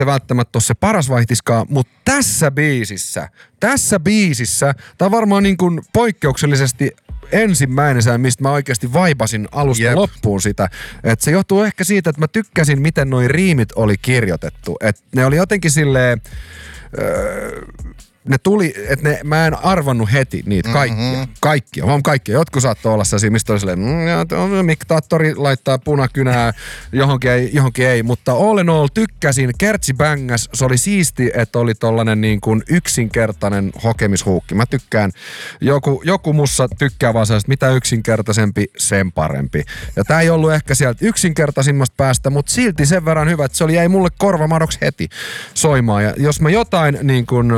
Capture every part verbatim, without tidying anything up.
välttämättä ole se paras vaihtiskaan, mutta tässä biisissä, tässä biisissä, tää on varmaan niin kuin poikkeuksellisesti ensimmäinen sään, mistä mä oikeasti vaipasin alusta yep. loppuun sitä. Että se johtuu ehkä siitä, että mä tykkäsin, miten noi riimit oli kirjoitettu. Että ne oli jotenkin silleen... Öö, ne tuli, että ne, mä en arvannut heti niitä kaikkia. Mm-hmm. Kaikkia, vaan kaikkia. Jotkut saattoi olla sellaisia, mistä oli silleen, mmm, miktaattori laittaa punakynää, johonkin ei, johonkin ei. Mutta all in all tykkäsin, kertsi bängäs, se oli siisti, että oli tollanen niin kuin yksinkertainen hokemishuukki. Mä tykkään, joku, joku mussa tykkää vaan sellaista, mitä yksinkertaisempi, sen parempi. Ja tää ei ollut ehkä sieltä yksinkertaisimmasta päästä, mutta silti sen verran hyvä, että se oli, jäi mulle korvamadoksi heti soimaan. Ja jos mä jotain niin kuin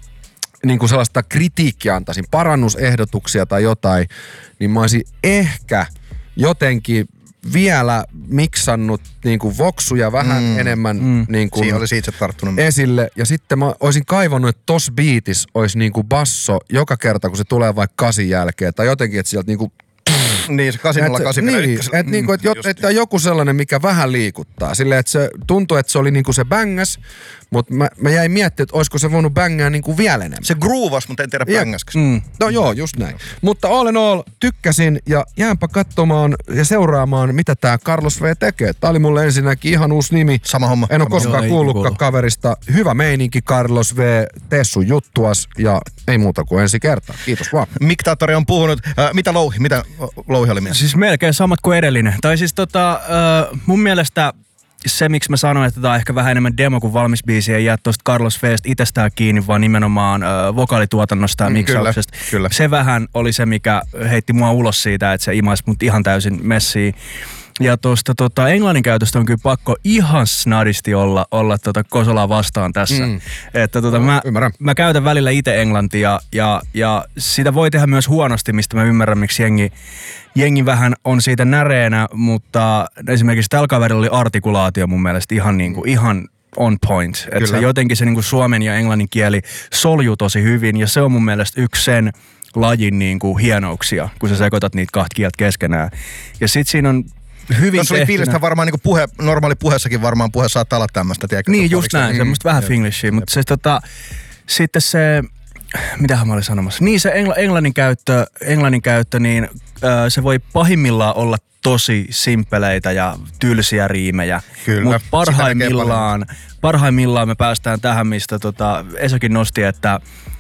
niin kuin sellaista kritiikkiä antaisin, parannusehdotuksia tai jotain, niin mä olisin ehkä jotenkin vielä miksannut niin kuin voksuja vähän mm, enemmän mm. niin kuin siinä olisi itse tarttunut esille. Ja sitten mä olisin kaivannut, että tossa biitis olisi niin kuin basso joka kerta, kun se tulee vaikka kasin jälkeen. Tai jotenkin, että sieltä niin kuin niin, se kasinalla kasin niin, että niinku, et, et, et joku sellainen, mikä vähän liikuttaa. Silleen, että se tuntui, että se oli niinku se bängäs, mutta mä, mä jäin miettimään, että olisiko se voinut bängää niinku vielä enemmän. Se groovas, mutta en tiedä bängäskäs. Mm. No joo, just näin. Mutta all in all, tykkäsin ja jäänpä katsomaan ja seuraamaan, mitä tää Carlos V tekee. Tää oli mulle ensinnäkin ihan uusi nimi. Sama homma. En ole koskaan kuullutkaan kaverista. Hyvä meininki, Carlos V. Tee sun juttuas ja ei muuta kuin ensi kertaa. Kiitos vaan. Miktaattori on puhunut. Äh, mitä Louhi? Mitä Louhi oli mielessä? Siis melkein samat kuin edellinen. Tai siis tota, äh, mun mielestä se, miksi mä sanoin, että tää on ehkä vähän enemmän demo kuin valmis biisi, ei jää tosta Carlos V:stä itsestään kiinni, vaan nimenomaan äh, vokaalituotannosta ja mm, miksauksesta. Kyllä, kyllä. Se vähän oli se, mikä heitti mua ulos siitä, että se imaisi mut ihan täysin messiin. Ja tuosta tota, englannin käytöstä on kyllä pakko ihan snadisti olla, olla tota Kosolaa vastaan tässä. Mm. Että tota, no, mä, mä käytän välillä itse englantia ja, ja sitä voi tehdä myös huonosti, mistä mä ymmärrän, miksi jengi, jengi vähän on siitä näreenä, mutta esimerkiksi tällä kaverilla oli artikulaatio mun mielestä ihan, niinku, ihan on point. Että se jotenkin se niinku suomen ja englannin kieli soljuu tosi hyvin ja se on mun mielestä yksi sen lajin niinku hienouksia, kun sä sekoitat niitä kahta kieltä keskenään. Ja sit siinä on hyvin Tuossa oli fiilistä varmaan niin puhe, normaali puheessakin varmaan puhe saattaa olla tämmöistä. Tiedätkö, niin just näin, mm, semmoista vähän finglishia, mutta se tota, sitten se, mitähän mä olin sanomassa, niin se engl- englannin käyttö, englannin käyttö, niin äh, se voi pahimmillaan olla tosi simppeleitä ja tylsiä riimejä. Kyllä. Mutta parhaimmillaan, parhaimmillaan me päästään tähän, mistä tota, Esakin nosti, että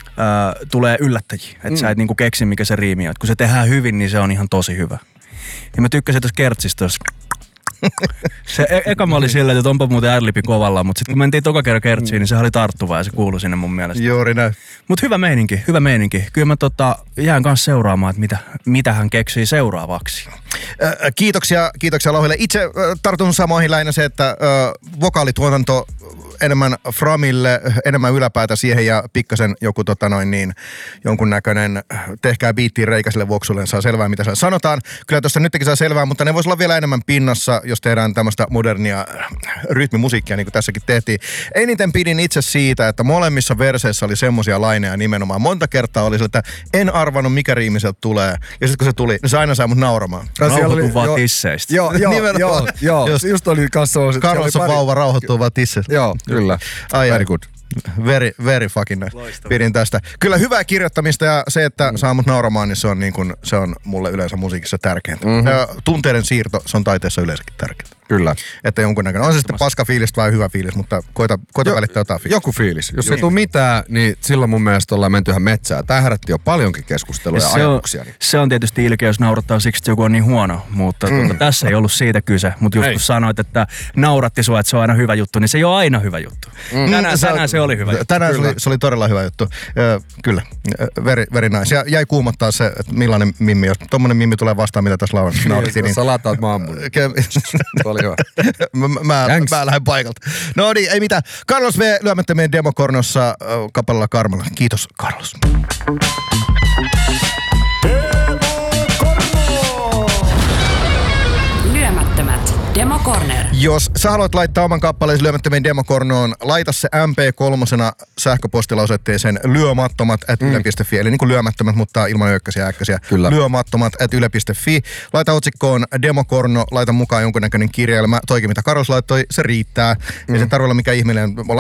äh, tulee yllättäjiä, että mm. sä et niinku keksi, mikä se riimi on. Kun se tehdään hyvin, niin se on ihan tosi hyvä. Ja mä tykkäsin tuossa kertsistä. Se e- eka mä oli silleen, että onpa muuten adlibi kovalla, mutta sitten kun mentiin toka kerran kertsiin, niin se oli tarttuva ja se kuului sinne mun mielestä. Juuri näin. Mut hyvä meininki, hyvä meininki. Kyllä mä tota, jään kanssa seuraamaan, että mitä, mitä hän keksii seuraavaksi. Äh, kiitoksia, kiitoksia Louhille. Itse äh, tartun samoihin lähinnä se, että äh, vokaalituotanto enemmän framille, enemmän yläpäätä siihen ja pikkasen joku tota noin niin, jonkun näköinen, tehkää biittiin reikäiselle voksulle, saa selvää mitä se sanotaan. Kyllä tuossa nytkin saa selvää, mutta ne voisi olla vielä enemmän pinnassa, jos tehdään tämmöistä modernia rytmimusiikkia, niin kuin tässäkin tehtiin. Eniten pidin itse siitä, että molemmissa verseissä oli semmosia laineja nimenomaan. Monta kertaa oli se, että en arvannut mikä riimi sieltä tulee. Ja sitten kun se tuli, niin se aina sai mut nauramaan. Rauhoituu vaan tisseistä. Joo, joo, joo, joo. Just, just oli kanssa... Carlos on vauva, rauhoittuu vaan tisseistä. Joo, kyllä. Ai, very good. Very, very fucking nice. Loistavaa. Pidin tästä. Kyllä hyvää kirjoittamista ja se, että mm. saa mut nauramaan, niin se on, niin kun, se on mulle yleensä musiikissa tärkeintä. Mm-hmm. Tunteiden siirto, se on taiteessa yleensäkin tärkeintä. Kyllä. Että jonkunnäköinen. On se sitten paska fiilis vai hyvä fiilis, mutta koita, koita jo, välittää jotain fiilis. Joku fiilis. Jos ei tule mitään, niin silloin mun mielestä ollaan menty ihan metsään. Tää herätti jo paljonkin keskustelua ja, ja ajatuksia. On, se on tietysti ilkeä, jos naurattaa siksi, että joku on niin huono, mutta mm. tuota, tässä ei ollut siitä kyse. Mutta just kun sanoit, että nauratti sua, että se on aina hyvä juttu, niin se ei ole aina hyvä juttu. Mm. Tänään, se, tänään se oli hyvä juttu. Tänään se oli, se oli todella hyvä juttu. Ö, kyllä, very, very nice. Ja jäi kuumottaa se, että millainen mimmi, jos tommonen mimmi tulee vastaan, mitä tässä naurattiin. Niin... Sä lataat maammun. Se oli hyvä. Mä, mä, mä lähden paikalta. No niin, ei mitään. Carlos V. Lyömättömien demokornossa äh, kappaleella Karmalla. Kiitos, Carlos. Lyömättömät Democorner. Jos sä haluat laittaa oman kappaleesi Lyömättömien demokornoon, laita se M P kolme sähköpostilla osoitteeseen lyömattomat at yle piste fi. Eli niin kuin lyömättömät, mutta ilman ökkäsiä ja äkkäsiä. Kyllä. Lyömattomat at yle piste fi. Laita otsikkoon demokorno, laita mukaan jonkunnäköinen kirjelmä. Toikin mitä Carlos laittoi, se riittää. Mm. Ei se tarvitse olla mikään ihmeellinen.